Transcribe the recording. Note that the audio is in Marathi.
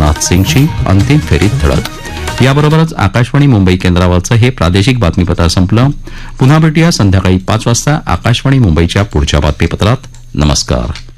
अमरनाथ सिंगची अंतिम फेरीत धडक. याबरोबरच आकाशवाणी मुंबई केंद्रावरचं हे प्रादेशिक बातमीपत्र संपलं. पुन्हा भेटूया संध्याकाळी 5 वाजता आकाशवाणी मुंबईच्या पुढच्या बातमीपत्रात. नमस्कार.